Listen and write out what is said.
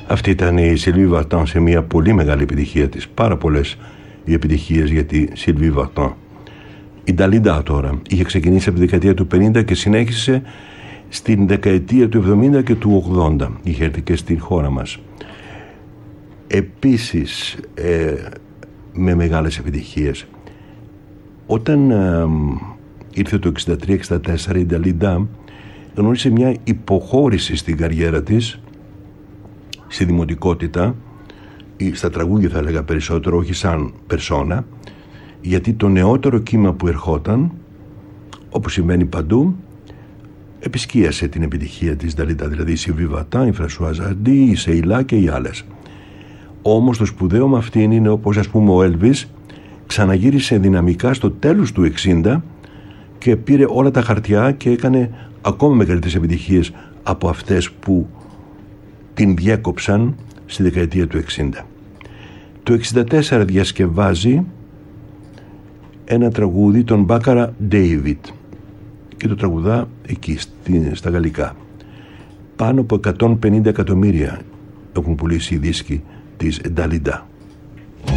Αυτή ήταν η Sylvie Vartan σε μια πολύ μεγάλη επιτυχία της. Πάρα πολλές οι επιτυχίες για τη Sylvie Vartan. Η Dalida τώρα είχε ξεκινήσει από τη δεκαετία του 50 και συνέχισε στην δεκαετία του 70 και του 80. Είχε έρθει και στη χώρα μας. Επίσης με μεγάλες επιτυχίες. Όταν ήρθε το 63-64 η Dalida γνώρισε μια υποχώρηση στην καριέρα της, στη δημοτικότητα, στα τραγούδια θα έλεγα περισσότερο, όχι σαν περσόνα, γιατί το νεότερο κύμα που ερχόταν, όπως συμβαίνει παντού, επισκίασε την επιτυχία της Dalida, δηλαδή η Sylvie Vartan, η Françoise Hardy, η Σεϊλά και οι άλλες. Όμως το σπουδαίο με αυτήν είναι, όπως ας πούμε ο Elvis ξαναγύρισε δυναμικά στο τέλος του 60 και πήρε όλα τα χαρτιά και έκανε ακόμα μεγαλύτερες επιτυχίες από αυτές που την διέκοψαν στη δεκαετία του 60. Το 64 διασκευάζει ένα τραγούδι των Baccara David και το τραγουδά εκεί στα γαλλικά. Πάνω από 150 εκατομμύρια έχουν πουλήσει οι δίσκοι της Dalida.